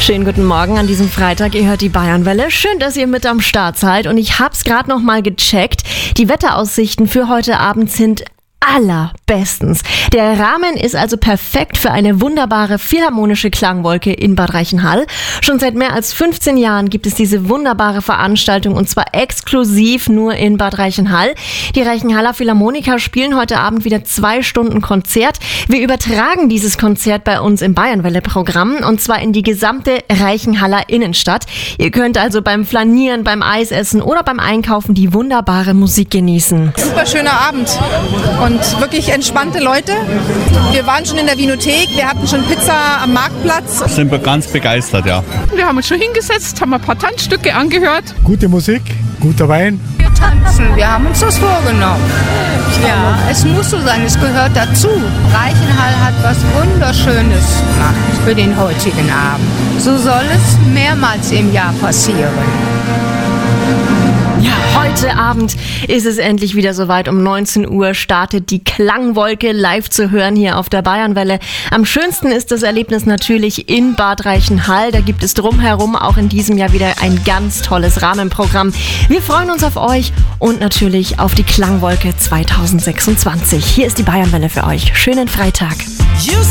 Schönen guten Morgen an diesem Freitag. Ihr hört die Bayernwelle. Schön, dass ihr mit am Start seid. Und ich hab's gerade noch mal gecheckt. Die Wetteraussichten für heute Abend sind allerbestens. Der Rahmen ist also perfekt für eine wunderbare philharmonische Klangwolke in Bad Reichenhall. Schon seit mehr als 15 Jahren gibt es diese wunderbare Veranstaltung und zwar exklusiv nur in Bad Reichenhall. Die Reichenhaller Philharmoniker spielen heute Abend wieder 2 Stunden Konzert. Wir übertragen dieses Konzert bei uns im Bayernwelle-Programm und zwar in die gesamte Reichenhaller Innenstadt. Ihr könnt also beim Flanieren, beim Eisessen oder beim Einkaufen die wunderbare Musik genießen. Super schöner Abend. Und wirklich entspannte Leute. Wir waren schon in der Winothek, wir hatten schon Pizza am Marktplatz. Sind wir ganz begeistert, ja. Wir haben uns schon hingesetzt, haben ein paar Tanzstücke angehört. Gute Musik, guter Wein. Wir tanzen, wir haben uns das vorgenommen. Ja, es muss so sein, es gehört dazu. Reichenhall hat was Wunderschönes gemacht für den heutigen Abend. So soll es mehrmals im Jahr passieren. Ja, heute Abend ist es endlich wieder soweit. Um 19 Uhr startet die Klangwolke live zu hören hier auf der Bayernwelle. Am schönsten ist das Erlebnis natürlich in Bad Reichenhall. Da gibt es drumherum auch in diesem Jahr wieder ein ganz tolles Rahmenprogramm. Wir freuen uns auf euch und natürlich auf die Klangwolke 2026. Hier ist die Bayernwelle für euch. Schönen Freitag.